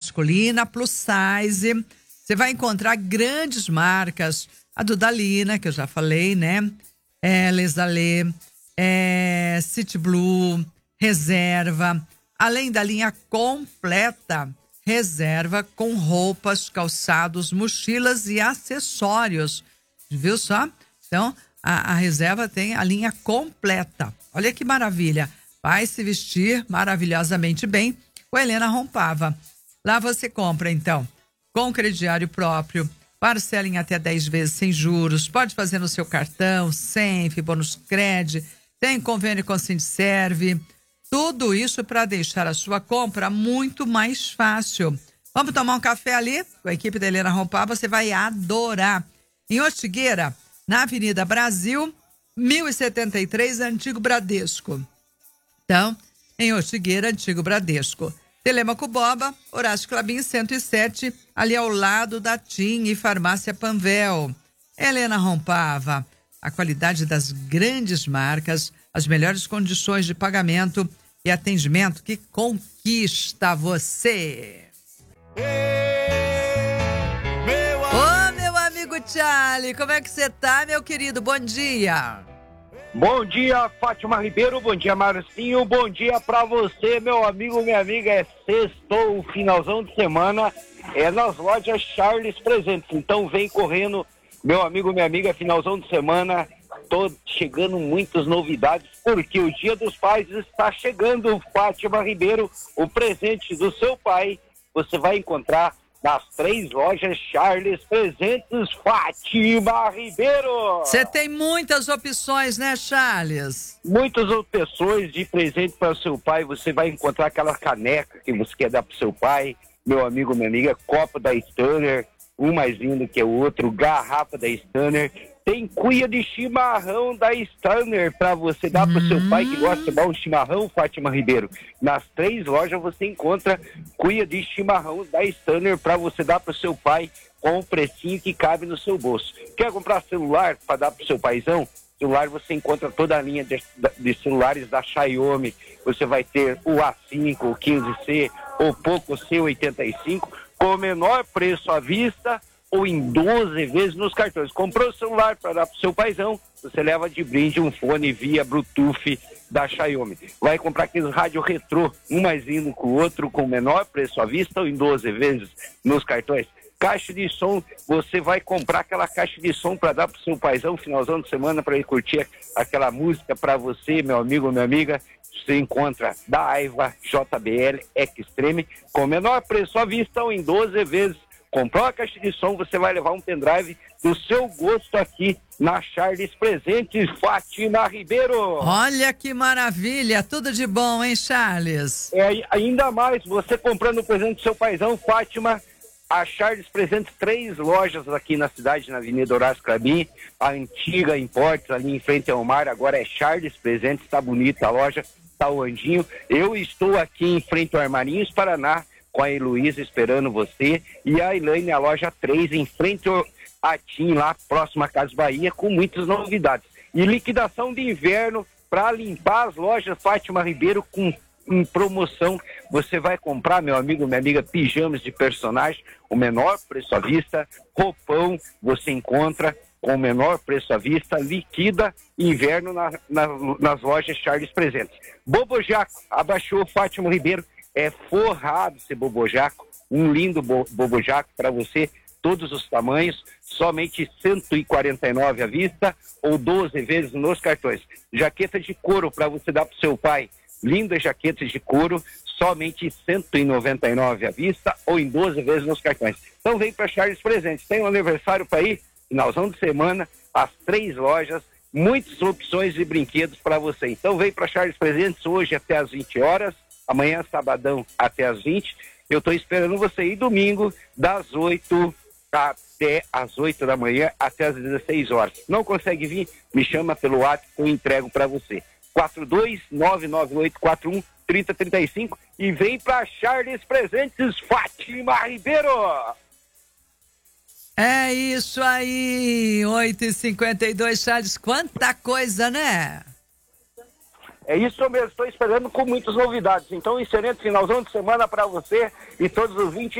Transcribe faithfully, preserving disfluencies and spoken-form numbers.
masculina, plus size. Você vai encontrar grandes marcas, a Dudalina, que eu já falei, né? É, Les Allées, é, City Blue, Reserva, além da linha completa Reserva com roupas, calçados, mochilas e acessórios. Viu só? Então, a, a Reserva tem a linha completa. Olha que maravilha. Vai se vestir maravilhosamente bem com a Helena Rompava. Lá você compra, então, com crediário próprio, parcela em até dez vezes sem juros, pode fazer no seu cartão, Senf, bônus Cred, tem convênio com Sindserve, tudo isso para deixar a sua compra muito mais fácil. Vamos tomar um café ali com a equipe da Helena Rompava, você vai adorar. Em Ortigueira, na Avenida Brasil, mil e setenta e três, Antigo Bradesco. Então, em Ortigueira, Antigo Bradesco. Telêmaco Boba, Horácio Clabin cento e sete, ali ao lado da TIM e Farmácia Panvel. Helena Rompava, a qualidade das grandes marcas, as melhores condições de pagamento e atendimento que conquista você. Ô, meu amigo Charlie, como é que você tá, meu querido? Bom dia. Bom dia, Fátima Ribeiro, bom dia, Marcinho, bom dia pra você, meu amigo, minha amiga. É sextou, finalzão de semana, é nas lojas Charles Presentes. Então vem correndo, meu amigo, minha amiga, finalzão de semana, tô chegando muitas novidades, porque o Dia dos Pais está chegando, Fátima Ribeiro. O presente do seu pai você vai encontrar nas três lojas Charles Presentes, Fátima Ribeiro. Você tem muitas opções, né, Charles? Muitas opções de presente para o seu pai. Você vai encontrar aquela caneca que você quer dar para o seu pai, meu amigo, minha amiga, copo da Stanner, um mais lindo que o outro, garrafa da Stanner. Tem cuia de chimarrão da Stanner para você dar para o seu pai que gosta de dar um chimarrão, Fátima Ribeiro. Nas três lojas você encontra cuia de chimarrão da Stanner para você dar para o seu pai com um precinho que cabe no seu bolso. Quer comprar celular para dar para o seu paizão? Celular você encontra toda a linha de, de celulares da Xiaomi. Você vai ter o A cinco, o quinze C, o Poco C oitenta e cinco com o menor preço à vista ou em doze vezes nos cartões. Comprou o celular para dar para o seu paizão, você leva de brinde um fone via Bluetooth da Xiaomi. Vai comprar aqueles rádio retrô, um mais lindo que o outro, com menor preço à vista ou em doze vezes nos cartões. Caixa de som, você vai comprar aquela caixa de som para dar para o seu paizão, finalzão de semana, para ele curtir aquela música para você, meu amigo, minha amiga. Você encontra da Aiva J B L Extreme, com menor preço à vista ou em doze vezes. Comprou a caixa de som, você vai levar um pendrive do seu gosto aqui na Charles Presentes, Fátima Ribeiro. Olha que maravilha, tudo de bom, hein, Charles? É, ainda mais, você comprando o presente do seu paizão, Fátima, a Charles Presentes, três lojas aqui na cidade, na Avenida Horácio Clabin, a antiga Importes, ali em frente ao mar, agora é Charles Presentes, tá bonita a loja, tá o Andinho. Eu estou aqui em frente ao Armarinhos, Paraná, com a Heloísa esperando você, e a Elaine, a loja três, em frente ao Atim, lá próximo à Casa Bahia, com muitas novidades. E liquidação de inverno para limpar as lojas, Fátima Ribeiro, com em promoção. Você vai comprar, meu amigo, minha amiga, pijamas de personagem, o menor preço à vista, roupão, você encontra com o menor preço à vista, liquida inverno na, na, nas lojas Charles Presentes. Bobojaco, abaixou, Fátima Ribeiro, é forrado esse bobojaco, um lindo bo, bobojaco para você, todos os tamanhos, somente cento e quarenta e nove reais à vista ou doze vezes nos cartões. Jaqueta de couro para você dar para o seu pai, lindas jaquetas de couro, somente cento e noventa e nove reais à vista ou em doze vezes nos cartões. Então vem para Charles Presentes, tem um aniversário para ir, finalzão de semana, as três lojas, muitas opções de brinquedos para você. Então vem para Charles Presentes hoje até às vinte horas, amanhã, sabadão, até às vinte. Eu estou esperando você ir domingo, das oito até às oito da manhã, até às dezesseis horas. Não consegue vir? Me chama pelo WhatsApp que eu entrego para você. quatro dois nove nove oito quatro um três zero três cinco e vem para Charles Presentes, Fátima Ribeiro. É isso aí, oito e cinquenta e dois, Charles, quanta coisa, né? É isso mesmo, estou esperando com muitas novidades. Então, excelente finalzão de semana para você e todos os vinte